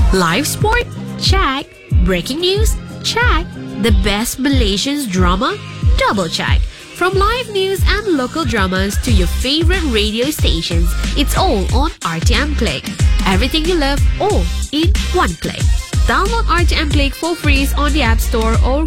Live sport? Check. Breaking news? Check. The best Malaysian drama? Double check. From live news and local dramas to your favorite radio stations, it's all on RTM Click. Everything you love, all in one click. Download RTM Click for free on the App Store or